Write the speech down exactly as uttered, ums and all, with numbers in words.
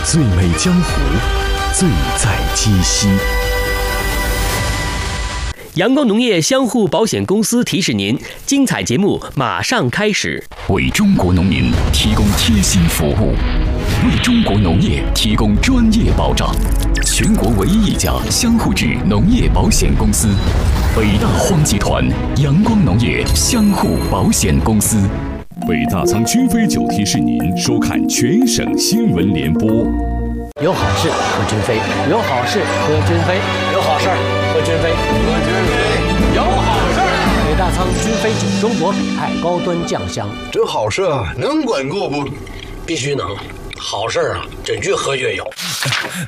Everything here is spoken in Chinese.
最美江湖，最在鸡西。 阳光农业相互保险公司提示您，精彩节目马上开始。 为中国农民提供贴心服务，为中国农业提供专业保障。全国唯一一家相互制农业保险公司——北大荒集团阳光农业相互保险公司。 北大仓君飞酒提示您收看全省新闻联播。 有好事喝君飞，有好事喝君飞，有好事喝君飞，喝君飞，有好事。北大仓君飞酒，中国北派高端酱香。 这好事啊，能管够不？ 必须能。好事啊，真越喝越有。